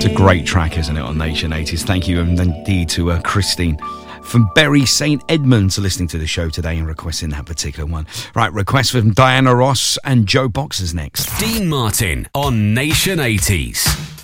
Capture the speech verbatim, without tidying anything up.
It's a great track, isn't it, on Nation eighties? Thank you indeed to uh, Christine from Bury Saint Edmunds listening to the show today and requesting that particular one. Right, request from Diana Ross and Joe Boxers next. Dean Martin on Nation eighties.